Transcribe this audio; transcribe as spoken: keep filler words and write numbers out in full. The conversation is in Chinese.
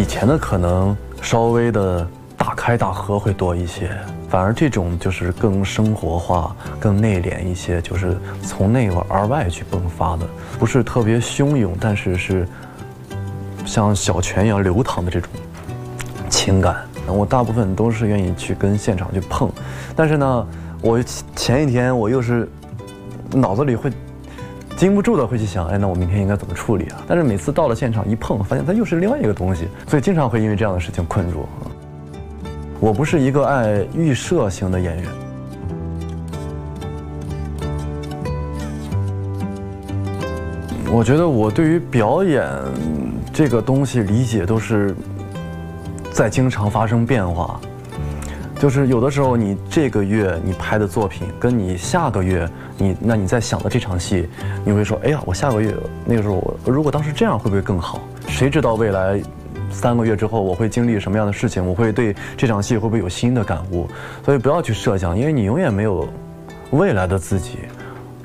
以前的可能稍微的大开大合会多一些，反而这种就是更生活化、更内敛一些，就是从内而外去迸发的，不是特别汹涌，但是是像小泉一样流淌的这种情感。我大部分都是愿意去跟现场去碰，但是呢，我前一天我又是脑子里会禁不住的会去想，哎，那我明天应该怎么处理啊？但是每次到了现场一碰，发现它又是另外一个东西，所以经常会因为这样的事情困住。我不是一个爱预设型的演员。我觉得我对于表演这个东西理解都是在经常发生变化。就是有的时候你这个月你拍的作品，跟你下个月你那你在想的这场戏，你会说，哎呀，我下个月那个时候我如果当时这样会不会更好？谁知道未来三个月之后我会经历什么样的事情？我会对这场戏会不会有新的感悟？所以不要去设想，因为你永远没有未来的自己。